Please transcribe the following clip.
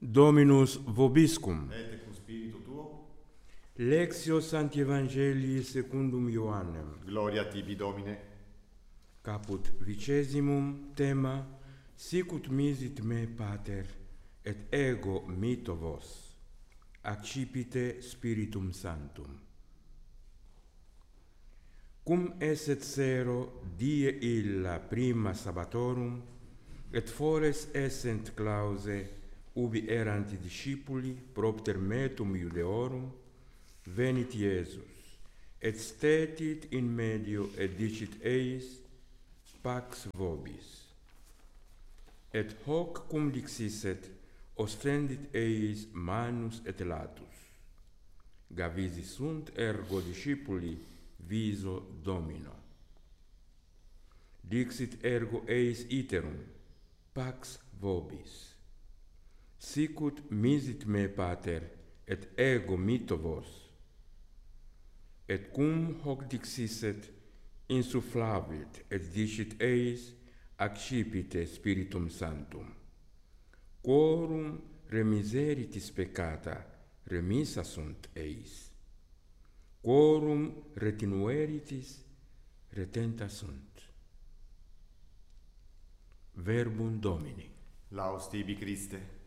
Dominus vobiscum. Et cum spiritu tuo. Lectio Sancti Evangelii secundum Ioannem. Gloria tibi, Domine. Caput 20, tema: Sicut misit me Pater, et ego mito vos. Accipite Spiritum Sanctum. Cum esset sero die illa prima sabbatorum, et fores essent clause, ubi erant discipuli propter metum Iudeorum, venit Iesus, et stetit in medio, et dicit eis: Pax vobis. Et hoc cum dixisset, ostendit eis manus et latus. Gavisi sunt ergo discipuli viso Domino. Dixit ergo eis iterum: Pax vobis. Sicut misit me Pater, et ego mito vos. Et cum hoc dixisset, insufflavit, et dicit eis: Accipite Spiritum Sanctum. Quorum remiseritis peccata remissa sunt eis. Quorum retinueritis retenta sunt. Verbum Domini. Laus tibi, Christe.